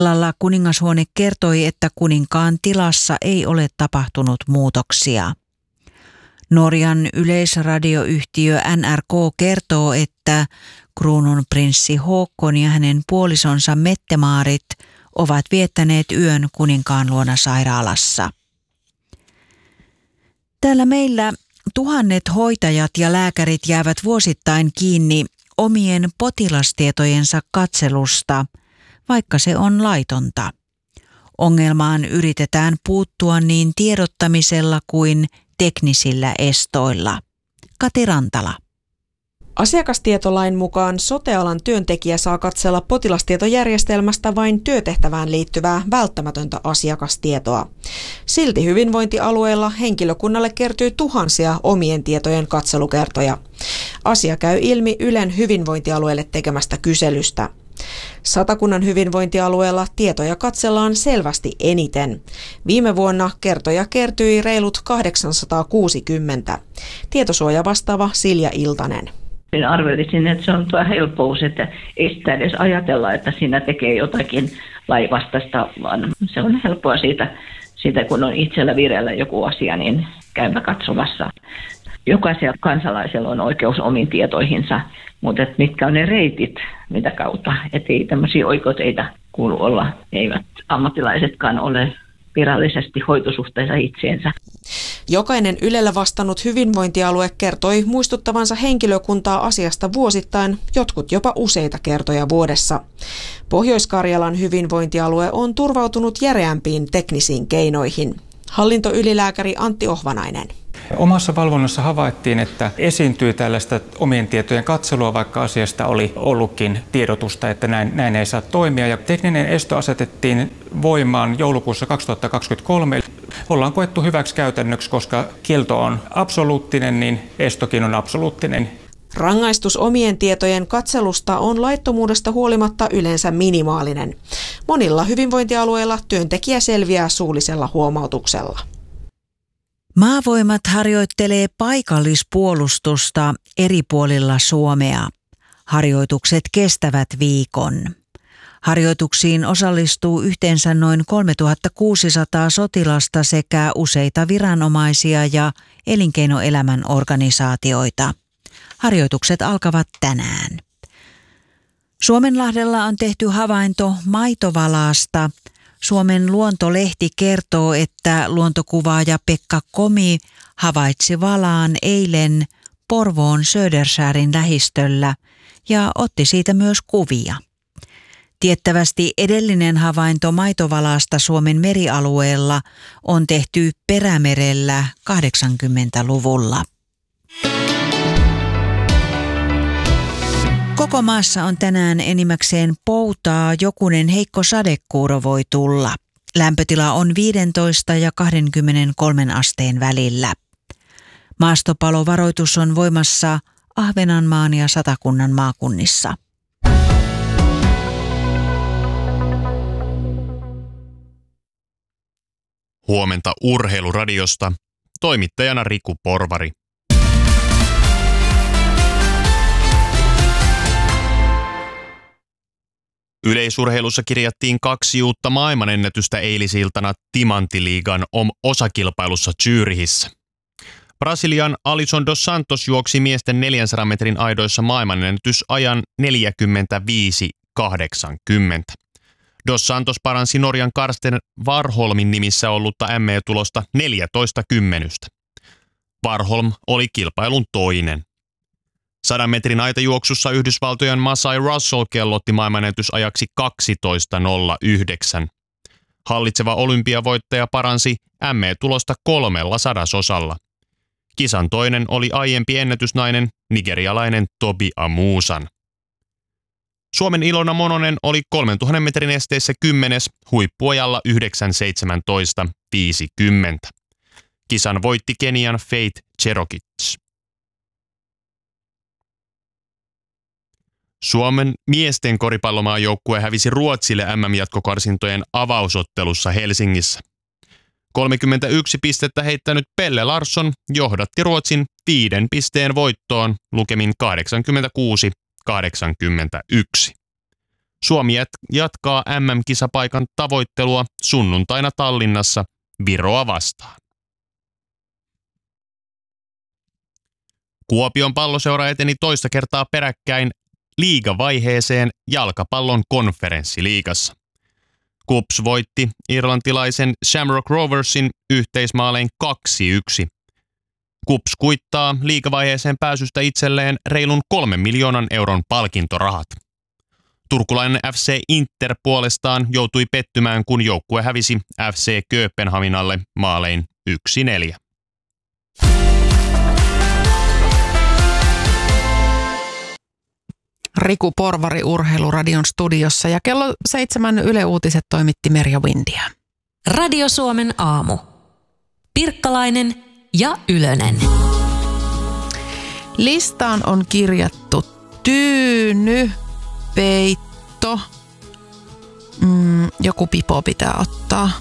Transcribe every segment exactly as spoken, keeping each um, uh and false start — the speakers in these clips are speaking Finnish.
Illalla kuningashuone kertoi, että kuninkaan tilassa ei ole tapahtunut muutoksia. Norjan yleisradioyhtiö N R K kertoo, että kruununprinssi Håkon ja hänen puolisonsa Mette-Maarit ovat viettäneet yön kuninkaan luona sairaalassa. Täällä meillä tuhannet hoitajat ja lääkärit jäävät vuosittain kiinni omien potilastietojensa katselusta, vaikka se on laitonta. Ongelmaan yritetään puuttua niin tiedottamisella kuin teknisillä estoilla. Kati Rantala. Asiakastietolain mukaan sote-alan työntekijä saa katsella potilastietojärjestelmästä vain työtehtävään liittyvää välttämätöntä asiakastietoa. Silti hyvinvointialueella henkilökunnalle kertyy tuhansia omien tietojen katselukertoja. Asia käy ilmi Ylen hyvinvointialueelle tekemästä kyselystä. Satakunnan hyvinvointialueella tietoja katsellaan selvästi eniten. Viime vuonna kertoja kertyi reilut kahdeksansataakuusikymmentä. Tietosuoja vastaava Silja Iltanen. Arvelisin, että se on tuo helppous, että ei sitä edes ajatella, että siinä tekee jotakin lainvastaista, vaan se on helppoa siitä, siitä, kun on itsellä vireillä joku asia, niin käymä katsomassa. Jokaisella kansalaisella on oikeus omiin tietoihinsa, mutta et mitkä on ne reitit, mitä kautta, ettei tämmöisiä oikoteita kuulu olla, eivät ammattilaisetkaan ole virallisesti hoitosuhteessa itseensä. Jokainen Ylellä vastannut hyvinvointialue kertoi muistuttavansa henkilökuntaa asiasta vuosittain, jotkut jopa useita kertoja vuodessa. Pohjois-Karjalan hyvinvointialue on turvautunut järeämpiin teknisiin keinoihin. Hallintoylilääkäri Antti Ohvanainen. Omassa valvonnassa havaittiin, että esiintyi tällaista omien tietojen katselua, vaikka asiasta oli ollutkin tiedotusta, että näin, näin ei saa toimia. Ja tekninen esto asetettiin voimaan joulukuussa kaksituhattakaksikymmentäkolme. Ollaan koettu hyväksi käytännöksi, koska kielto on absoluuttinen, niin estokin on absoluuttinen. Rangaistus omien tietojen katselusta on laittomuudesta huolimatta yleensä minimaalinen. Monilla hyvinvointialueilla työntekijä selviää suullisella huomautuksella. Maavoimat harjoittelee paikallispuolustusta eri puolilla Suomea. Harjoitukset kestävät viikon. Harjoituksiin osallistuu yhteensä noin kolmetuhattakuusisataa sotilasta sekä useita viranomaisia ja elinkeinoelämän organisaatioita. Harjoitukset alkavat tänään. Suomenlahdella on tehty havainto maitovalaasta. Suomen luontolehti kertoo, että luontokuvaaja Pekka Komi havaitsi valaan eilen Porvoon Södersärin lähistöllä ja otti siitä myös kuvia. Tiettävästi edellinen havainto maitovalaasta Suomen merialueella on tehty Perämerellä kahdeksankymmentäluvulla. Koko maassa on tänään enimmäkseen poutaa, jokunen heikko sadekuuro voi tulla. Lämpötila on viisitoista ja kaksikymmentäkolme asteen välillä. Maastopalovaroitus on voimassa Ahvenanmaan ja Satakunnan maakunnissa. Huomenta Urheiluradiosta. Toimittajana Riku Porvari. Yleisurheilussa kirjattiin kaksi uutta maailmanennätystä eilisiltana Timanttiliigan osakilpailussa Zürichissä. Brasilian Alisson dos Santos juoksi miesten neljänsadan metrin aidoissa maailmanennätysajan neljäkymmentäviisi kahdeksankymmentä. Dos Santos paransi Norjan Karsten Warholmin nimissä ollutta M E-tulosta neljätoista kymmenystä. Warholm oli kilpailun toinen. Sadan metrin aitajuoksussa Yhdysvaltojen Masai Russell kellotti maailmanennätysajaksi kaksitoista nolla yhdeksän. Hallitseva olympiavoittaja paransi M E-tulosta kolmella sadasosalla. Kisan toinen oli aiempi ennätysnainen nigerialainen Tobi Amusan. Suomen Ilona Mononen oli kolmentuhannen metrin esteissä kymmenes huippuajalla yhdeksän seitsemäntoista viisikymmentä. Kisan voitti Kenian Faith Cherokee. Suomen miesten koripallomaajoukkue hävisi Ruotsille M M-jatkokarsintojen avausottelussa Helsingissä. kolmekymmentäyksi pistettä heittänyt Pelle Larsson johdatti Ruotsin viiden pisteen voittoon lukemin kahdeksankymmentäkuusi kahdeksankymmentäyksi. Suomi jatkaa M M-kisapaikan tavoittelua sunnuntaina Tallinnassa Viroa vastaan. Kuopion Palloseura eteni toista kertaa peräkkäin liigavaiheeseen jalkapallon konferenssiliigassa. KuPS voitti irlantilaisen Shamrock Roversin yhteismaalein kaksi yksi. KuPS kuittaa liigavaiheeseen pääsystä itselleen reilun kolmen miljoonan euron palkintorahat. Turkulainen F C Inter puolestaan joutui pettymään, kun joukkue hävisi F C Kööpenhaminalle maalein yksi neljä. Riku Porvari Urheiluradion studiossa ja kello seitsemän Yle Uutiset toimitti Merja Windia. Radio Suomen aamu. Pirkkalainen ja Ylönen. Listaan on kirjattu tyyny, peitto, mm, joku pipo pitää ottaa.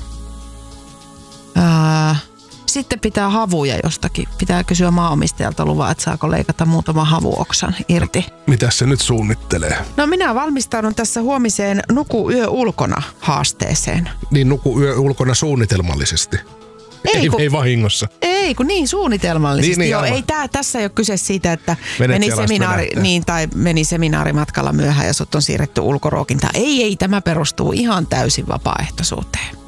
Ää, sitten pitää havuja jostakin. Pitää kysyä maanomistajalta luvaa, että saako leikata muutaman havuoksan irti. Mitä se nyt suunnittelee? No minä valmistaudun tässä huomiseen Nuku yö ulkona haasteeseen. Niin nuku yö ulkona suunnitelmallisesti. Ei, ei, kun, ei vahingossa. Ei, kun niin suunnitelmallisesti. Niin, niin, Joo, aivan. ei tää, tässä ei ole kyse siitä, että Venet meni, seminaari, niin, tai meni seminaarimatkalla myöhään ja sut on siirretty ulkoruokintaan. Ei, ei, tämä perustuu ihan täysin vapaaehtoisuuteen.